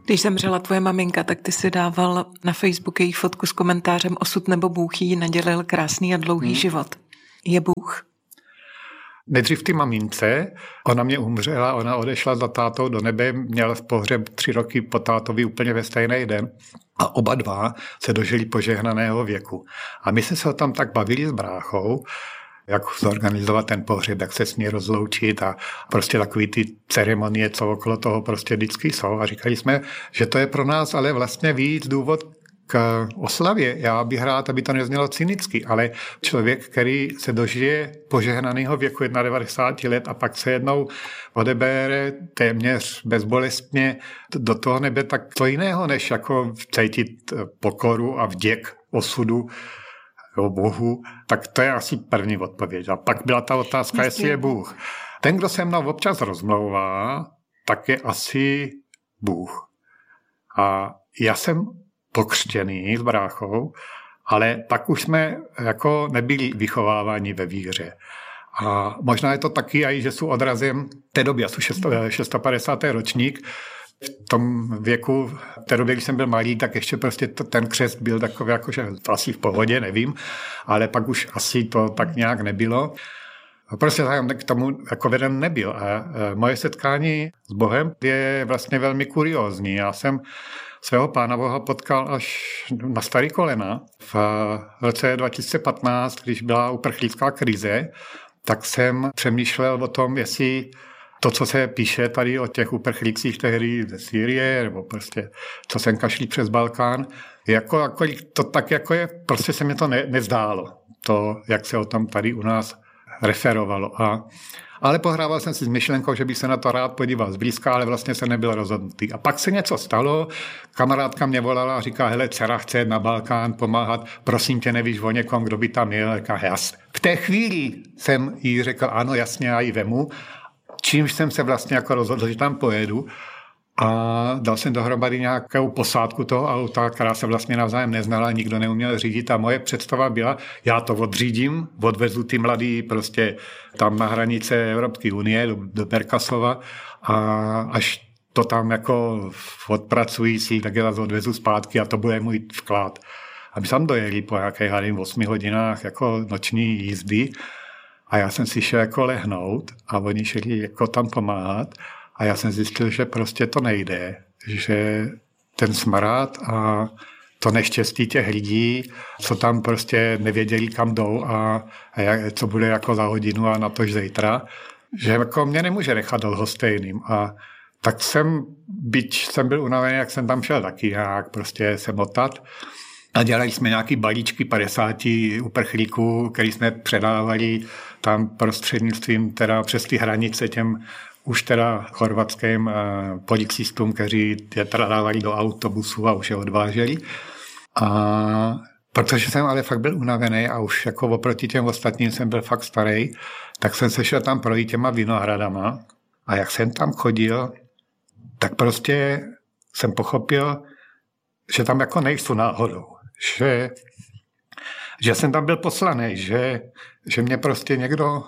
Když zemřela tvoje maminka, tak ty si dával na Facebook její fotku s komentářem osud nebo Bůh jí nadělil krásný a dlouhý život. Je Bůh? Nejdřív ty mamince, ona mě umřela, ona odešla za tátou do nebe, měla pohřeb 3 roky po tátovi úplně ve stejný den a oba dva se dožili požehnaného věku. A my jsme se o tom tak bavili s bráchou, jak zorganizovat ten pohřeb, jak se s ní rozloučit a prostě takový ty ceremonie, co okolo toho prostě vždycky jsou. A říkali jsme, že to je pro nás ale vlastně víc důvod k oslavě. Já bych rád, aby to neznělo cynicky, ale člověk, který se dožije požehnaného věku 91 let a pak se jednou odebere téměř bezbolestně do toho nebe, tak to jiného, než jako cítit pokoru a vděk osudu o Bohu, tak to je asi první odpověď. A pak byla ta otázka, jestli je Bůh. Ten, kdo se mnou občas rozmlouvá, tak je asi Bůh. A já jsem pokřtěný s bráchou, ale pak už jsme jako nebyli vychováváni ve víře. A možná je to taky aj, že jsou odrazem té doby, já jsem 650. ročník, v tom věku, v té době, když jsem byl malý, tak ještě prostě ten křest byl takový jakože asi v pohodě, nevím, ale pak už asi to tak nějak nebylo. Prostě k tomu jako veden nebyl. A moje setkání s Bohem je vlastně velmi kuriózní. Já jsem svého Pána Boha potkal až na starý kolena. V roce 2015, když byla uprchlická krize, tak jsem přemýšlel o tom, jestli to, co se píše tady o těch uprchlících tehdy ze Sýrie, nebo prostě co sem kašlí přes Balkán, to tak jako je, prostě se mi to nezdálo. To, jak se o tom tady u nás referovalo. Ale pohrával jsem si s myšlenkou, že bych se na to rád podíval zblízka, ale vlastně se nebyl rozhodnutý. A pak se něco stalo, kamarádka mě volala a říká, hele, dcera chce na Balkán pomáhat, prosím tě, nevíš o někom, kdo by tam jel? V té chvíli jsem jí řekl, ano, jasně, já ji vemu, čímž jsem se vlastně jako rozhodl, že tam pojedu a dal jsem dohromady nějakou posádku toho auta, která se vlastně navzájem neznala, nikdo neuměl řídit a moje představa byla, já to odřídím, odvezu ty mladý prostě tam na hranice Evropské unie do Berkasova a až to tam jako odpracují si, tak je vás odvezu zpátky a to bude můj vklad. A my tam dojeli po nějakých 8 hodinách jako noční jízdy a já jsem si šel jako lehnout a oni šli jako tam pomáhat. A já jsem zjistil, že prostě to nejde, že ten smrad a to neštěstí těch lidí, co tam prostě nevěděli, kam jdou a co bude jako za hodinu a na tož zítra, že jako mě nemůže nechat lhostejným. A tak byť jsem byl unavený, jak jsem tam šel taky nějak prostě se motat. A dělali jsme nějaký balíčky 50 uprchlíků, který jsme předávali tam prostřednictvím teda přes ty hranice těm už teda chorvatským policistům, kteří je teda dávali do autobusu a už je odváželi. A protože jsem ale fakt byl unavený a už jako oproti těm ostatním jsem byl fakt starý, tak jsem se šel tam projít těma vinohradama a jak jsem tam chodil, tak prostě jsem pochopil, že tam jako nejsou náhodou. Že jsem tam byl poslaný, že mě prostě někdo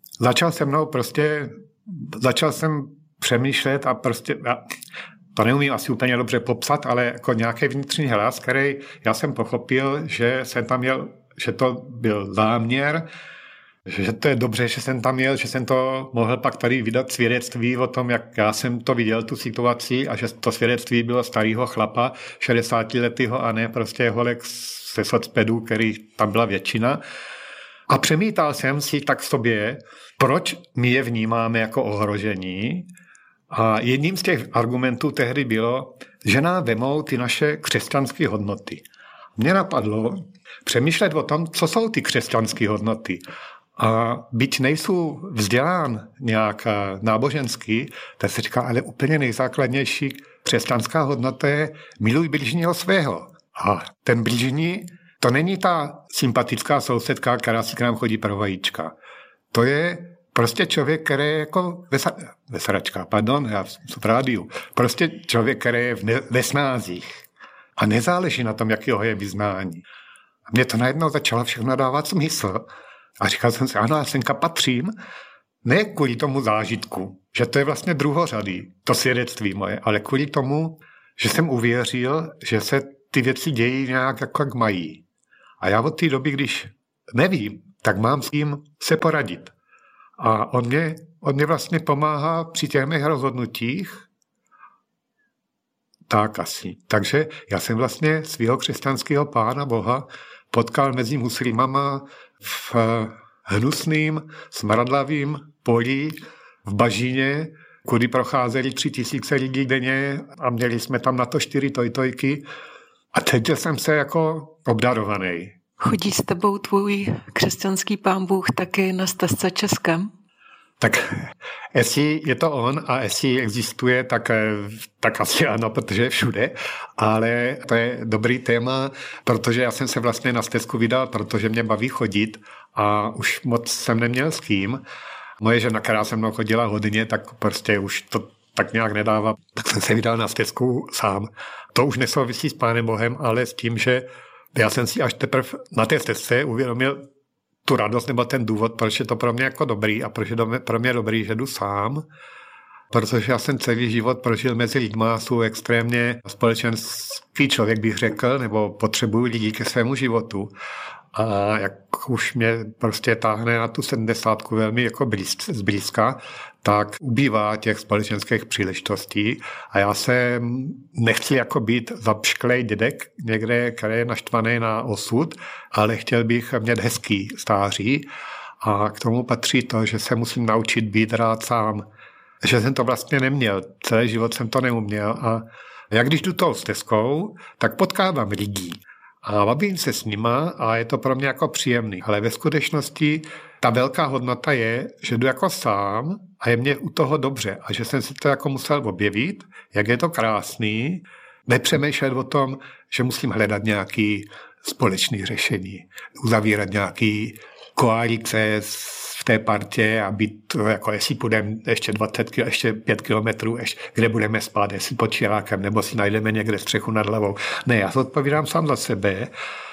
začal jsem přemýšlet a prostě, to neumím asi úplně dobře popsat, ale jako nějaký vnitřní hlas, který já jsem pochopil, že jsem tam jel, že to byl záměr, že to je dobře, že jsem tam jel, že jsem to mohl pak tady vydat svědectví o tom, jak já jsem to viděl, tu situaci a že to svědectví bylo starého chlapa, 60letého a ne prostě holek se socpedu, který tam byla většina. A přemítal jsem si tak sobě, proč my je vnímáme jako ohrožení. A jedním z těch argumentů tehdy bylo, že nám vemou ty naše křesťanské hodnoty. Mně napadlo přemýšlet o tom, co jsou ty křesťanské hodnoty. A byť nejsou vzdělán nějak náboženský, tak se říká, ale úplně nejzákladnější křesťanská hodnota je miluj bližního svého. A ten bližní, to není ta sympatická sousedka, která si k nám chodí pro vajíčka. To je prostě člověk, který je jako vesračka, pardon, já jsem v rádiu. Prostě člověk, který je ve snázích. A nezáleží na tom, jakého je vyznání. A mně to najednou začalo všechno dávat smysl. A říkal jsem si, ano, já semka patřím, ne kvůli tomu zážitku, že to je vlastně druhořadý, to svědectví moje, ale kvůli tomu, že jsem uvěřil, že se ty věci dějí nějak jako jak mají. A já od té doby, když nevím, tak mám s tím se poradit. A on mě vlastně pomáhá při těch mých rozhodnutích. Tak asi. Takže já jsem vlastně svého křesťanského Pána Boha potkal mezi muslimama v hnusným, smradlavým poli v bažině, kudy procházeli 3000 lidí denně a měli jsme tam na to 4 tojtojky. A cítil jsem se jako obdarovaný. Chodí s tebou tvůj křesťanský Pán Bůh taky na stezce Českem? Tak jestli je to on a jestli existuje, tak asi ano, protože je všude, ale to je dobrý téma, protože já jsem se vlastně na stezku vydal, protože mě baví chodit a už moc jsem neměl s kým. Moje žena, která se mnou chodila hodně, tak prostě už to tak nějak nedává, tak jsem se vydal na stezku sám. To už nesouvisí s Pánem Bohem, ale s tím, že já jsem si až teprve na té stezce uvědomil tu radost nebo ten důvod, proč je to pro mě jako dobrý a proč je pro mě dobrý, že jdu sám, protože já jsem celý život prožil mezi lidma, jsou extrémně společenský člověk, bych řekl, nebo potřebuju lidí ke svému životu. A jak už mě prostě táhne na tu 70 velmi jako zblízka, tak ubývá těch společenských příležitostí a já se nechci jako být zapšklej dědek někde, který je naštvaný na osud, ale chtěl bych mít hezký stáří a k tomu patří to, že se musím naučit být rád sám. Že jsem to vlastně neměl, celý život jsem to neuměl a jak když jdu tou stezkou, tak potkávám lidí. A bavím se s nima a je to pro mě jako příjemný. Ale ve skutečnosti ta velká hodnota je, že jdu jako sám a je mě u toho dobře. A že jsem si to jako musel objevit, jak je to krásný, nepřemýšlet o tom, že musím hledat nějaký společný řešení, uzavírat nějaký koalice v té partě a být, jako jestli půjdeme ještě 20 ještě 5 kilometrů, kde budeme spát, jestli pod Čirákem, nebo si najdeme někde střechu nad hlavou. Ne, já se odpovídám sám za sebe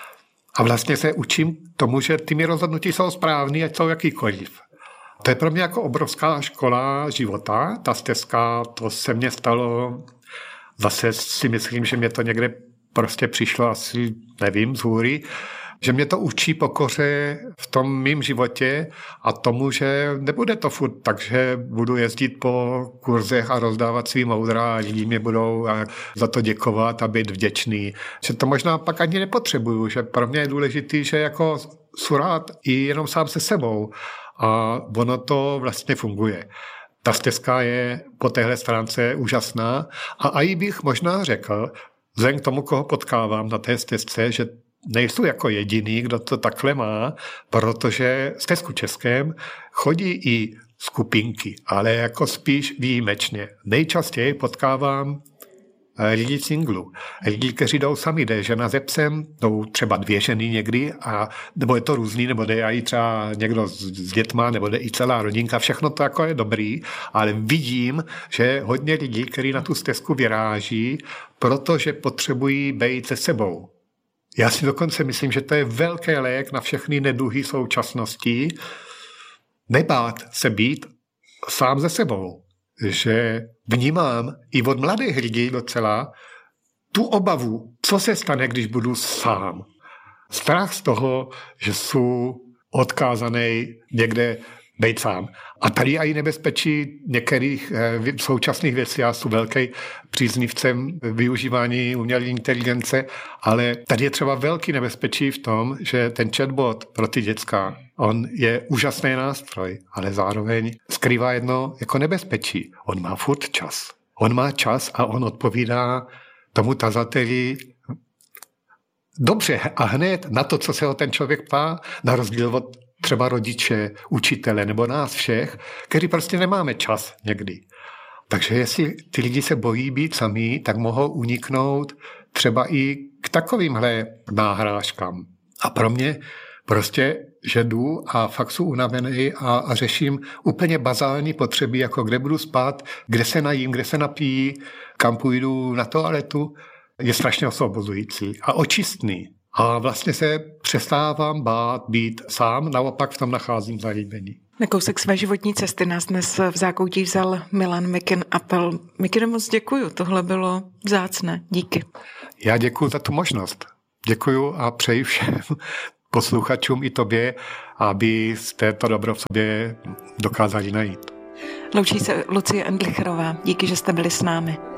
a vlastně se učím tomu, že ty mé rozhodnutí jsou správný, ať jsou jakýkoliv. To je pro mě jako obrovská škola života, ta stezka, to se mně stalo, zase si myslím, že mě to někde prostě přišlo asi, nevím, z hůry, že mě to učí pokoře v tom mým životě a tomu, že nebude to furt tak, že budu jezdit po kurzech a rozdávat svý moudra a lidi mě budou za to děkovat a být vděčný. Že to možná pak ani nepotřebuju, že pro mě je důležitý, že jako jsou rád i jenom sám se sebou a ono to vlastně funguje. Ta stezka je po téhle stránce úžasná a i bych možná řekl, vzhledem k tomu, koho potkávám na té stezce, že nejsou jako jediný, kdo to takhle má, protože stezku Českém chodí i skupinky, ale jako spíš výjimečně. Nejčastěji potkávám lidi singlu. Lidi, kteří jdou sami, jde žena se psem, jdou třeba 2 ženy někdy, nebo je to různý, nebo jde i třeba někdo s dětma, nebo jde i celá rodinka, všechno to jako je dobrý, ale vidím, že hodně lidí, kteří na tu stezku vyráží, protože potřebují být se sebou. Já si dokonce myslím, že to je velký lék na všechny neduhy současnosti, nebát se být sám ze sebou. Že vnímám i od mladých lidí docela tu obavu, co se stane, když budu sám. Strach z toho, že jsou odkázaný někde být sám. A tady je i nebezpečí některých současných věcí. Já jsem velký příznivcem využívání umělé inteligence, ale tady je třeba velký nebezpečí v tom, že ten chatbot pro ty děcka, on je úžasný nástroj, ale zároveň skrývá jedno jako nebezpečí. On má furt čas. On má čas a on odpovídá tomu tazateli dobře a hned na to, co se ho ten člověk ptá, na rozdíl od třeba rodiče, učitele nebo nás všech, kteří prostě nemáme čas někdy. Takže jestli ty lidi se bojí být sami, tak mohou uniknout třeba i k takovýmhle náhrážkám. A pro mě prostě, že jdu a fakt jsou unavený a řeším úplně bazální potřeby, jako kde budu spát, kde se najím, kde se napíjí, kam půjdu na toaletu, je strašně osvobozující a očistný. A vlastně se přestávám bát být sám, naopak v tom nacházím zalíbení. Na kousek své životní cesty nás dnes v zákoutí vzal Milan Mikin Apel. Mikine, moc děkuju, tohle bylo vzácné. Díky. Já děkuju za tu možnost. Děkuju a přeji všem posluchačům i tobě, aby jste to dobro v sobě dokázali najít. Loučí se Lucie Endlicherová. Díky, že jste byli s námi.